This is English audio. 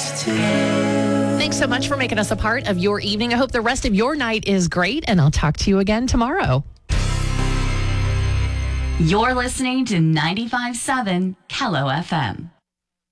Thanks so much for making us a part of your evening. I hope the rest of your night is great, and I'll talk to you again tomorrow. You're listening to 95.7 Kello FM.